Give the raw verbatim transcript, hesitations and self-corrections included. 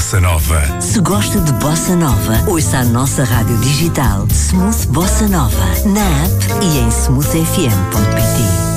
Bossa Nova. Se gosta de Bossa Nova, ouça a nossa rádio digital Smooth Bossa Nova, na app e em smooth f m ponto p t.